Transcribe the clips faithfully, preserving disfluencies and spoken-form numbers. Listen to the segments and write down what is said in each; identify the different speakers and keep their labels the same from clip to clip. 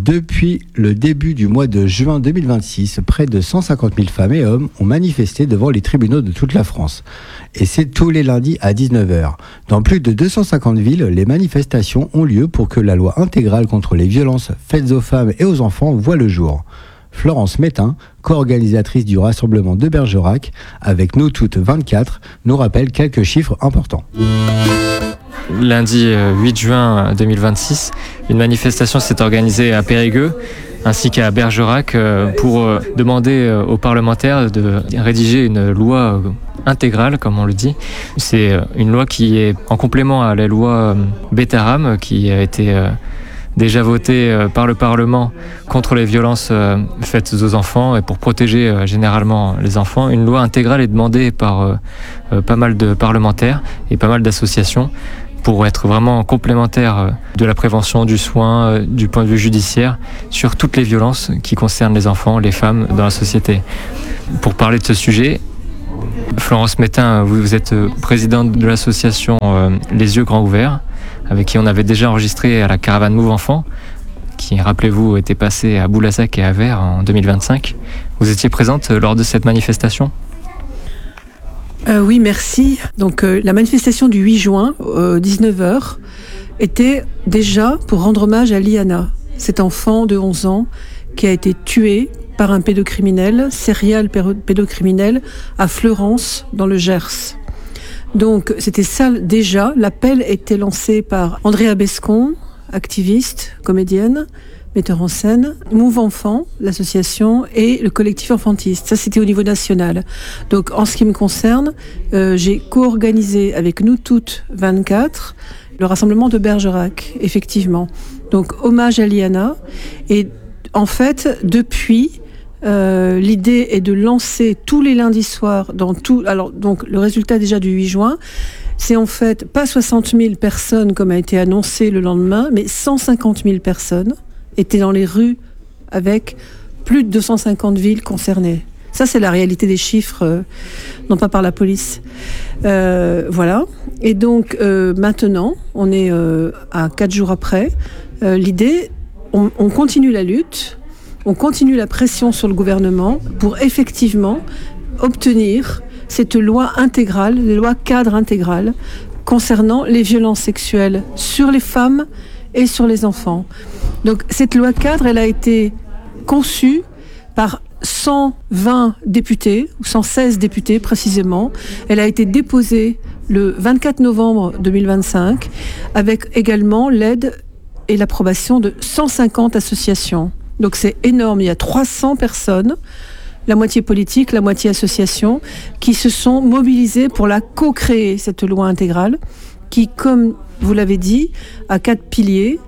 Speaker 1: Depuis le début du mois de juin deux mille vingt-six, près de cent cinquante mille femmes et hommes ont manifesté devant les tribunaux de toute la France. Et c'est tous les lundis à dix-neuf heures. Dans plus de deux cent cinquante villes, les manifestations ont lieu pour que la loi intégrale contre les violences faites aux femmes et aux enfants voie le jour. Florence Métain, co-organisatrice du rassemblement de Bergerac, avec Nous Toutes vingt-quatre, nous rappelle quelques chiffres importants.
Speaker 2: Lundi huit juin deux mille vingt-six, une manifestation s'est organisée à Périgueux ainsi qu'à Bergerac pour demander aux parlementaires de rédiger une loi intégrale, comme on le dit. C'est une loi qui est en complément à la loi Betaram qui a été déjà votée par le Parlement contre les violences faites aux enfants et pour protéger généralement les enfants. Une loi intégrale est demandée par pas mal de parlementaires et pas mal d'associations pour être vraiment complémentaire de la prévention, du soin, du point de vue judiciaire, sur toutes les violences qui concernent les enfants, les femmes dans la société. Pour parler de ce sujet, Florence Métain, vous êtes présidente de l'association Les Yeux Grands Ouverts, avec qui on avait déjà enregistré à la caravane Move Enfants, qui, rappelez-vous, était passée à Boulazac et à Vers en deux mille vingt-cinq. Vous étiez présente lors de cette manifestation ?
Speaker 3: Euh, oui, merci. Donc euh, la manifestation du huit juin, euh, dix-neuf heures, était déjà pour rendre hommage à Liana, cet enfant de onze ans qui a été tué par un pédocriminel, serial pédocriminel, à Fleurance, dans le Gers. Donc c'était ça déjà. L'appel était lancé par Andrea Bescon, activiste, comédienne, metteur en scène, Move Enfants, l'association, et le collectif enfantiste. Ça, c'était au niveau national. Donc, en ce qui me concerne, euh, j'ai co-organisé avec Nous Toutes vingt-quatre le rassemblement de Bergerac, effectivement. Donc, hommage à Liana. Et en fait, depuis, euh, l'idée est de lancer tous les lundis soirs dans tout... Alors, donc, le résultat déjà du huit juin, c'est en fait pas soixante mille personnes comme a été annoncé le lendemain, mais cent cinquante mille personnes étaient dans les rues avec plus de deux cent cinquante villes concernées. Ça, c'est la réalité des chiffres, euh, non pas par la police. Euh, voilà. Et donc, euh, maintenant, on est euh, à quatre jours après. Euh, l'idée, on, on continue la lutte, on continue la pression sur le gouvernement pour effectivement obtenir cette loi intégrale, la loi cadre intégrale, concernant les violences sexuelles sur les femmes et sur les enfants. Donc cette loi cadre, elle a été conçue par cent vingt députés, ou cent seize députés précisément. Elle a été déposée le vingt-quatre novembre deux mille vingt-cinq, avec également l'aide et l'approbation de cent cinquante associations. Donc c'est énorme, il y a trois cents personnes, la moitié politique, la moitié association, qui se sont mobilisées pour la co-créer, cette loi intégrale, qui, comme vous l'avez dit, a quatre piliers.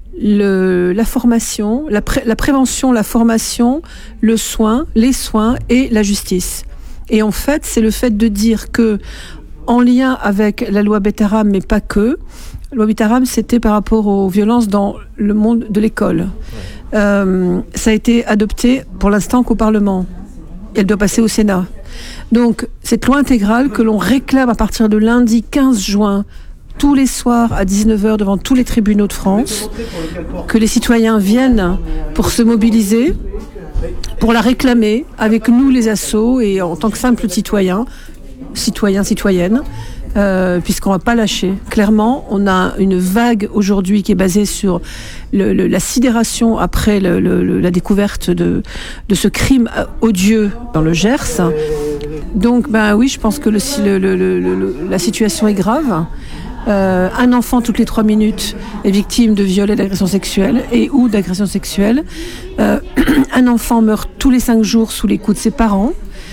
Speaker 3: Le, la formation, la, pré, la prévention, la formation, le soin, les soins et la justice. Et en fait, c'est le fait de dire que, en lien avec la loi Betaram, mais pas que, la loi Betaram, c'était par rapport aux violences dans le monde de l'école. Euh, ça a été adopté pour l'instant qu'au Parlement. Elle doit passer au Sénat. Donc, cette loi intégrale que l'on réclame à partir de lundi quinze juin, tous les soirs à dix-neuf heures devant tous les tribunaux de France, que les citoyens viennent pour se mobiliser, pour la réclamer avec nous les assos et en tant que simples citoyens, citoyens, citoyennes, euh, puisqu'on ne va pas lâcher. Clairement, on a une vague aujourd'hui qui est basée sur le, le, la sidération après le, le, la découverte de, de ce crime odieux dans le Gers. Donc, ben oui, je pense que le, le, le, le, la situation est grave. Euh, un enfant toutes les trois minutes est victime de viol et d'agression sexuelle et ou d'agression sexuelle. Euh, un enfant meurt tous les cinq jours sous les coups de ses parents.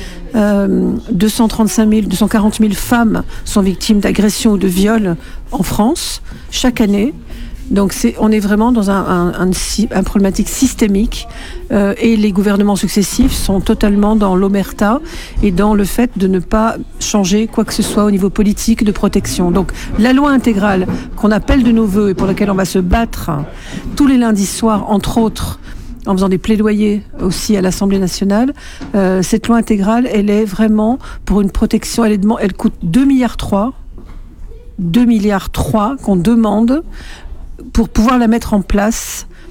Speaker 3: Euh, deux cent trente-cinq mille, deux cent quarante mille femmes sont victimes d'agression ou de viol en France chaque année. Donc c'est, on est vraiment dans un, un, un, un problématique systémique euh, et les gouvernements successifs sont totalement dans l'omerta et dans le fait de ne pas changer quoi que ce soit au niveau politique de protection. Donc la loi intégrale qu'on appelle de nos voeux et pour laquelle on va se battre tous les lundis soirs, entre autres, en faisant des plaidoyers aussi à l'Assemblée nationale, euh, cette loi intégrale, elle est vraiment pour une protection, elle, est, elle coûte deux milliards trois, deux milliards trois qu'on demande pour pouvoir la mettre en place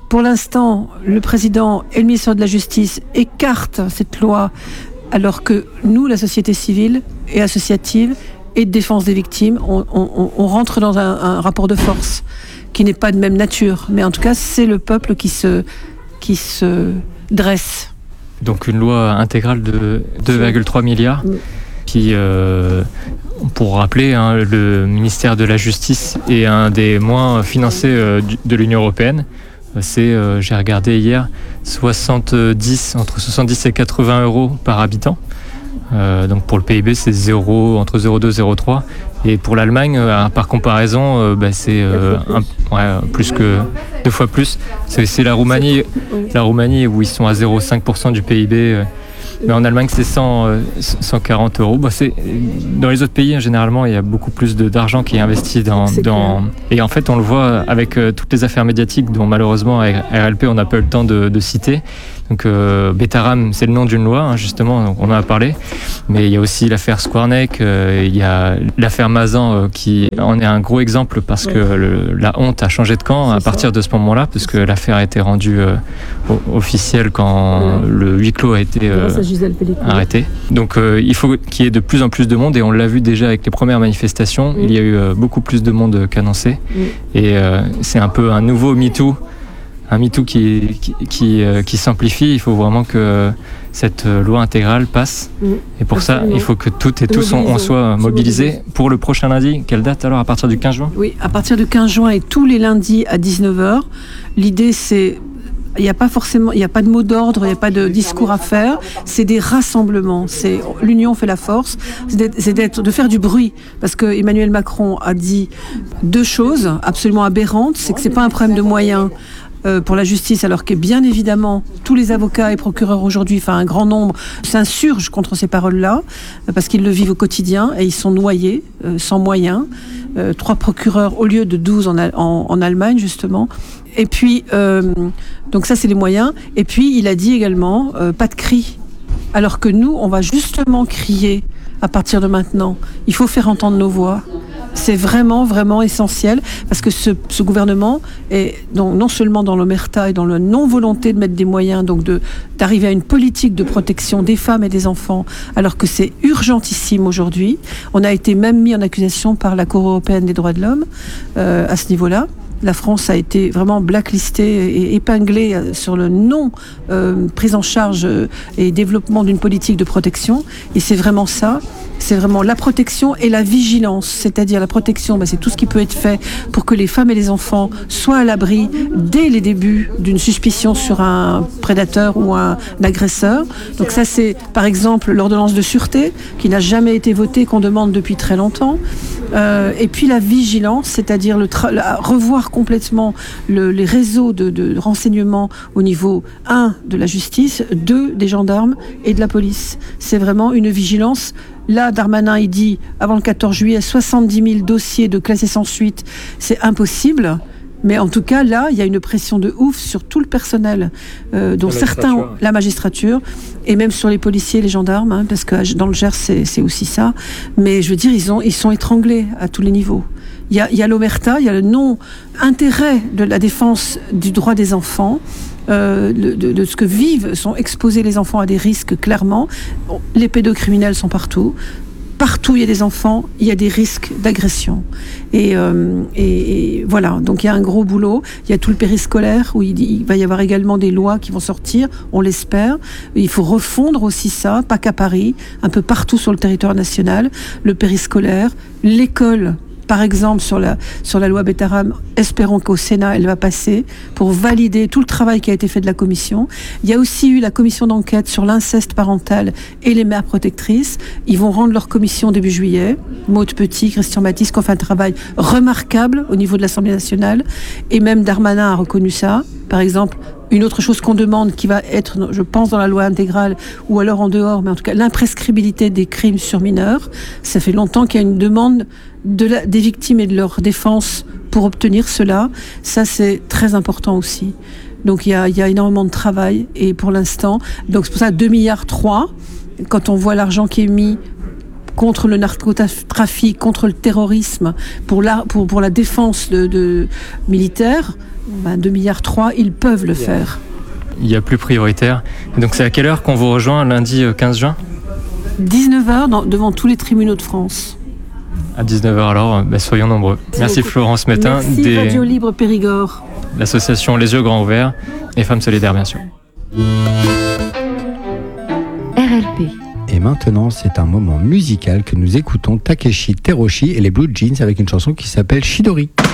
Speaker 3: pour l'instant, le président et le ministère de la Justice écartent cette loi, alors que nous, la société civile et associative et de défense des victimes, on, on, on rentre dans un, un rapport de force qui n'est pas de même nature. Mais en tout cas, c'est le peuple qui se, qui se dresse.
Speaker 2: Donc une loi intégrale de deux virgule trois milliards. Oui. Puis, euh, pour rappeler, hein, le ministère de la Justice est un des moins financés euh, de l'Union européenne. C'est, euh, j'ai regardé hier, soixante-dix, entre soixante-dix et quatre-vingts euros par habitant. Euh, donc pour le P I B, c'est zéro, entre zéro virgule deux et zéro virgule trois. Et pour l'Allemagne, euh, par comparaison, euh, bah, c'est euh, un, ouais, plus que deux fois plus. C'est, c'est la Roumanie, la Roumanie où ils sont à zéro virgule cinq pour cent du P I B. Euh, mais en Allemagne, c'est cent, cent quarante euros. Bah, c'est, dans les autres pays, généralement, il y a beaucoup plus de, d'argent qui est investi dans, dans... Et en fait, on le voit avec euh, toutes les affaires médiatiques dont malheureusement, R L P, on n'a pas eu le temps de, de citer. Donc, euh, Betaram, c'est le nom d'une loi, hein, justement, donc on en a parlé. Mais il y a aussi l'affaire Squarneck, euh, il y a l'affaire Mazan euh, qui en est un gros exemple parce que le, la honte a changé de camp à partir de ce moment-là, parce que l'affaire a été rendue euh, officielle quand ouais. le huis clos a été euh, arrêté. Donc, euh, il faut qu'il y ait de plus en plus de monde, et on l'a vu déjà avec les premières manifestations, mmh. il y a eu euh, beaucoup plus de monde qu'annoncé. Mmh. Et euh, c'est un peu un nouveau MeToo. Un MeToo qui, qui, qui, euh, qui s'amplifie. Il faut vraiment que cette loi intégrale passe. Mmh. Et pour Absolument. ça, il faut que toutes et tous on, on soit mobilisés pour le prochain lundi. Quelle date alors, à partir du quinze juin ?
Speaker 3: Oui, à partir du quinze juin et tous les lundis à dix-neuf heures. L'idée, c'est... Il n'y a pas forcément, il n'y a pas de mot d'ordre, il n'y a pas de discours à faire. C'est des rassemblements. C'est l'union fait la force. C'est d'être, c'est d'être, de faire du bruit. Parce que Emmanuel Macron a dit deux choses absolument aberrantes. C'est que c'est pas un problème de moyens pour la justice, alors que bien évidemment tous les avocats et procureurs aujourd'hui, enfin un grand nombre, s'insurgent contre ces paroles-là parce qu'ils le vivent au quotidien et ils sont noyés, euh, sans moyens. Euh, trois procureurs au lieu de douze en, en, en Allemagne justement. Et puis euh, donc ça c'est les moyens. Et puis il a dit également euh, pas de cris, alors que nous on va justement crier à partir de maintenant. Il faut faire entendre nos voix. C'est vraiment, vraiment essentiel parce que ce, ce gouvernement est donc, non seulement dans l'omerta et dans la non-volonté de mettre des moyens, donc de, d'arriver à une politique de protection des femmes et des enfants, alors que c'est urgentissime aujourd'hui. On a été même mis en accusation par la Cour européenne des droits de l'homme euh, à ce niveau-là. La France a été vraiment blacklistée et épinglée sur le non euh, prise en charge et développement d'une politique de protection. Et c'est vraiment ça. C'est vraiment la protection et la vigilance. C'est-à-dire la protection, ben c'est tout ce qui peut être fait pour que les femmes et les enfants soient à l'abri dès les débuts d'une suspicion sur un prédateur ou un, un agresseur. Donc ça, c'est par exemple l'ordonnance de sûreté qui n'a jamais été votée, qu'on demande depuis très longtemps. Euh, et puis la vigilance, c'est-à-dire le tra- la, revoir complètement le, les réseaux de, de renseignement au niveau un de la justice, deux des gendarmes et de la police. C'est vraiment une vigilance. Là, Darmanin, il dit, avant le quatorze juillet, soixante-dix mille dossiers de classés sans suite. C'est impossible. Mais en tout cas, là, il y a une pression de ouf sur tout le personnel, euh, dont la certains, ouais. la magistrature, et même sur les policiers, les gendarmes, hein, parce que dans le Gers, c'est, c'est aussi ça. Mais je veux dire, ils, ont, ils sont étranglés à tous les niveaux. Il y a, il y a l'omerta, il y a le non-intérêt de la défense du droit des enfants. Euh, de, de, de ce que vivent, sont exposés les enfants à des risques, clairement. Bon, les pédocriminels sont partout. Partout il y a des enfants, il y a des risques d'agression. Et, euh, et, et voilà, donc il y a un gros boulot. Il y a tout le périscolaire où il, il va y avoir également des lois qui vont sortir, on l'espère. Il faut refondre aussi ça, pas qu'à Paris, un peu partout sur le territoire national. Le périscolaire, l'école. Par exemple, sur la, sur la loi Betaram, espérons qu'au Sénat, elle va passer pour valider tout le travail qui a été fait de la commission. Il y a aussi eu la commission d'enquête sur l'inceste parental et les mères protectrices. Ils vont rendre leur commission début juillet. Maude Petit, Christian Baptiste, qui ont fait un travail remarquable au niveau de l'Assemblée nationale. Et même Darmanin a reconnu ça. Par exemple, une autre chose qu'on demande, qui va être, je pense, dans la loi intégrale, ou alors en dehors, mais en tout cas, l'imprescriptibilité des crimes sur mineurs. Ça fait longtemps qu'il y a une demande de la, des victimes et de leur défense pour obtenir cela. Ça, c'est très important aussi. Donc, il y a, il y a énormément de travail. Et pour l'instant, donc c'est pour ça deux milliards trois, quand on voit l'argent qui est mis contre le narcotrafic, contre le terrorisme, pour la, pour, pour la défense de, de militaire, ben, deux milliards trois, ils peuvent le faire.
Speaker 2: Il y a plus prioritaire. Et donc c'est à quelle heure qu'on vous rejoint lundi quinze juin ?
Speaker 3: dix-neuf heures dans, devant tous les tribunaux de France.
Speaker 2: À dix-neuf heures alors, ben soyons nombreux. Merci, Merci Florence Mettin,
Speaker 3: Merci des... Radio Libre Périgord.
Speaker 2: L'association Les Yeux Grands Ouverts et Femmes Solidaires bien sûr.
Speaker 4: R L P.
Speaker 1: Et maintenant, c'est un moment musical que nous écoutons Takeshi Teroshi et les Blue Jeans avec une chanson qui s'appelle Chidori.